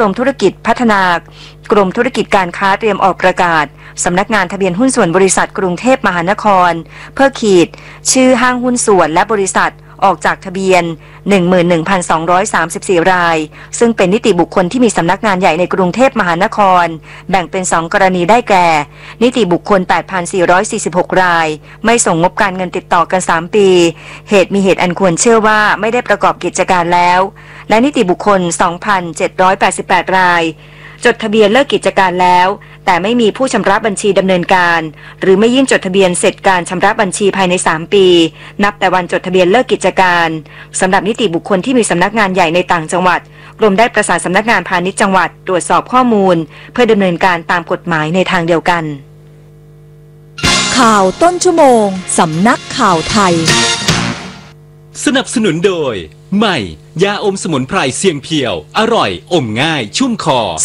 รมธุรกิจพัฒนากรมธุรกิจการค้าเตรียมออกประกาศสำนักงานทะเบียนหุ้นส่วนบริษัทกรุงเทพมหานครเพื่อขีดชื่อห้างหุ้นส่วนและบริษัทออกจากทะเบียน 11,234 รายซึ่งเป็นนิติบุคคลที่มีสำนักงานใหญ่ในกรุงเทพมหานครแบ่งเป็น2กรณีได้แก่นิติบุคคล 8,446 รายไม่ส่งงบการเงินติดต่อกัน3ปีเหตุมีเหตุอันควรเชื่อว่าไม่ได้ประกอบกิจการแล้วและนิติบุคคล 2,788 รายจดทะเบียนเลิกกิจการแล้วแต่ไม่มีผู้ชำระบัญชีดำเนินการหรือไม่ยื่นจดทะเบียนเสร็จการชำระบัญชีภายใน3ปีนับแต่วันจดทะเบียนเลิกกิจการสำหรับนิติบุคคลที่มีสำนักงานใหญ่ในต่างจังหวัดกรมได้ประสานสำนักงานพาณิชย์จังหวัดตรวจสอบข้อมูลเพื่อดำเนินการตามกฎหมายในทางเดียวกันข่าวต้นชั่วโมงสำนักข่าวไทยสนับสนุนโดยใหม่ยาอมสมุนไพรเสียงเพียวอร่อยอมง่ายชุ่มคอ